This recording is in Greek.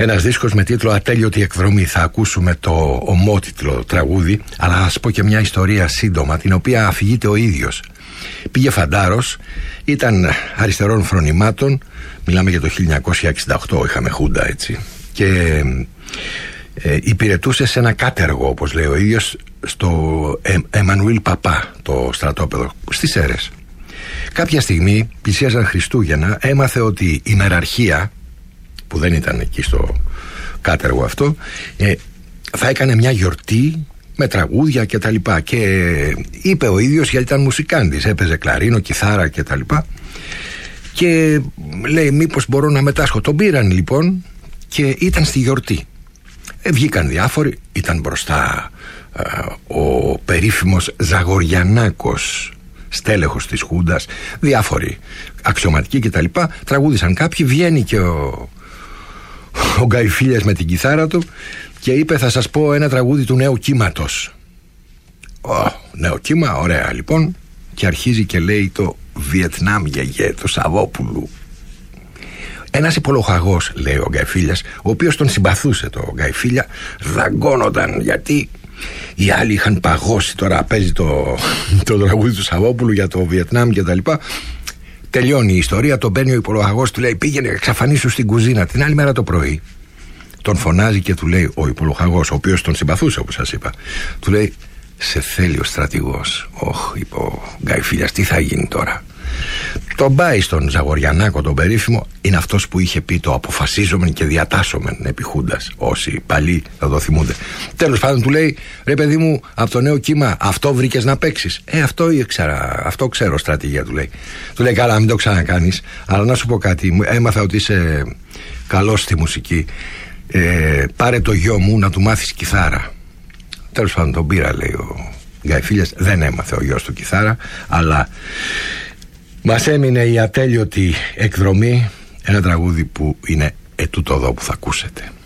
Ένας δίσκος με τίτλο «Ατέλειωτη εκδρομή». Θα ακούσουμε το ομότιτλο τραγούδι, αλλά θα σας πω και μια ιστορία σύντομα, την οποία αφηγείται ο ίδιος. Πήγε φαντάρος, ήταν αριστερών φρονημάτων, μιλάμε για το 1968, είχαμε χούντα, έτσι, και υπηρετούσε σε ένα κάτεργο, όπως λέει ο ίδιος, στο Εμμανουήλ Παπά, το στρατόπεδο στις Σέρρες. Κάποια στιγμή πλησίαζαν Χριστούγεννα, έμαθε ότι η μεραρχία, που δεν ήταν εκεί στο κάτεργο αυτό, θα έκανε μια γιορτή με τραγούδια και τα λοιπά. Και είπε ο ίδιος, γιατί ήταν μουσικάντης, έπαιζε κλαρίνο, κιθάρα και τα λοιπά, και λέει μήπως μπορώ να μετάσχω. Τον πήραν λοιπόν και ήταν στη γιορτή. Βγήκαν διάφοροι, ήταν μπροστά ο περίφημος Ζαγοριανάκος, στέλεχος της Χούντας, διάφοροι αξιωματικοί και τα λοιπά. Τραγούδησαν κάποιοι, βγαίνει και ο Γκαϊφίλιας με την κιθάρα του και είπε θα σας πω ένα τραγούδι του Νέου Κύματος. Νέο Κύμα, ωραία λοιπόν. Και αρχίζει και λέει το Βιετνάμ γιαγέ του Σαββόπουλου. Ένας υπολογαγός, λέει ο Γκαϊφίλιας, ο οποίος τον συμπαθούσε το Γκαϊφίλια, δαγκώνονταν γιατί οι άλλοι είχαν παγώσει. Τώρα παίζει το τραγούδι του Σαββόπουλου για το Βιετνάμ και τα λοιπά. Τελειώνει η ιστορία, τον παίρνει ο υπολογαγός, του λέει πήγαινε εξαφανίσου στην κουζίνα. Την άλλη μέρα το πρωί τον φωνάζει και του λέει ο υπολογαγός, ο οποίος τον συμπαθούσε όπως σας είπα, του λέει σε θέλει ο στρατηγός. Είπε ο Γκαϊφίλιας, τι θα γίνει τώρα. Τον πάει στον Ζαγοριανάκο τον περίφημο, είναι αυτός που είχε πει το αποφασίζομεν και διατάσσομεν επί Χούντας. Όσοι παλιοί θα το θυμούνται. Τέλος πάντων του λέει ρε παιδί μου, από το Νέο Κύμα αυτό βρήκες να παίξεις? Αυτό ξέρω στρατηγία, του λέει. Του λέει καλά, μην το ξανακάνεις, αλλά να σου πω κάτι, έμαθα ότι είσαι καλός στη μουσική, πάρε το γιο μου να του μάθεις κιθάρα. Τέλος πάντων τον πήρα, λέει ο Γκαϊφίλιας, δεν έμαθε ο γιος του κιθάρα, αλλά μας έμεινε η ατέλειωτη εκδρομή, ένα τραγούδι που είναι ετούτο εδώ που θα ακούσετε.